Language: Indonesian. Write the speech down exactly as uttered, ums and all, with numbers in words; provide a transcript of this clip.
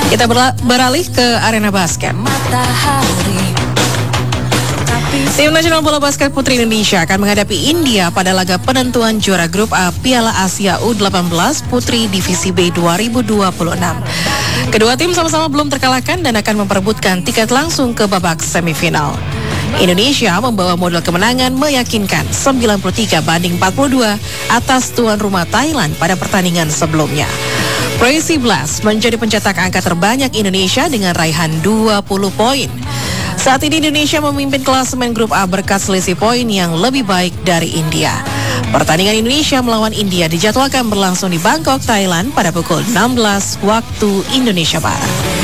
Kita beralih ke arena basket. Tim nasional bola basket putri Indonesia akan menghadapi India pada laga penentuan juara grup A Piala Asia U delapan belas Putri Divisi B dua ribu dua puluh enam. Kedua tim sama-sama belum terkalahkan dan akan memperebutkan tiket langsung ke babak semifinal. Indonesia membawa modal kemenangan meyakinkan sembilan puluh tiga banding empat puluh dua atas tuan rumah Thailand pada pertandingan sebelumnya. Crazy Blast menjadi pencetak angka terbanyak Indonesia dengan raihan dua puluh poin. Saat ini Indonesia memimpin klasemen grup A berkat selisih poin yang lebih baik dari India. Pertandingan Indonesia melawan India dijadwalkan berlangsung di Bangkok, Thailand pada pukul enam belas waktu Indonesia Barat.